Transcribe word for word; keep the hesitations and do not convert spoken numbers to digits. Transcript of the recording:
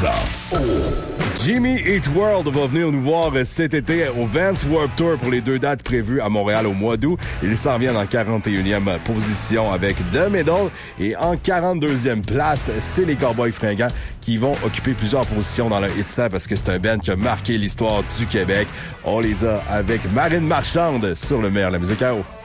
ça. Oh. Jimmy Eat World va venir nous voir cet été au Vans Warped Tour pour les deux dates prévues à Montréal au mois d'août. Il s'en vient en quarante et unième position avec The Middle. Et en quarante-deuxième place, c'est les Cowboys Fringants qui vont occuper plusieurs positions dans le hit cent parce que c'est un band qui a marqué l'histoire du Québec. On les a avec Marine Marchande sur le meilleur de la musique à eau.